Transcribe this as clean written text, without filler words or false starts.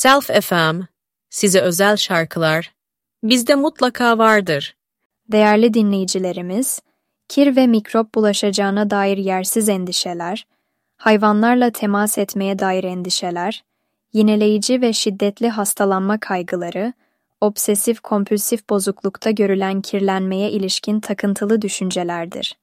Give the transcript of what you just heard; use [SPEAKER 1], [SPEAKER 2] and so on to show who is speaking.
[SPEAKER 1] Self FM, size özel şarkılar, bizde mutlaka vardır.
[SPEAKER 2] Değerli dinleyicilerimiz, kir ve mikrop bulaşacağına dair yersiz endişeler, hayvanlarla temas etmeye dair endişeler, yineleyici ve şiddetli hastalanma kaygıları, obsesif kompülsif bozuklukta görülen kirlenmeye ilişkin takıntılı düşüncelerdir.